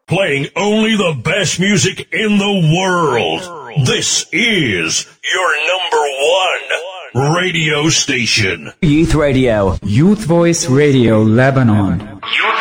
Playing only the best music in the world. This is your number 1 radio station. Youth Radio. Youth Voice Radio Lebanon. Youth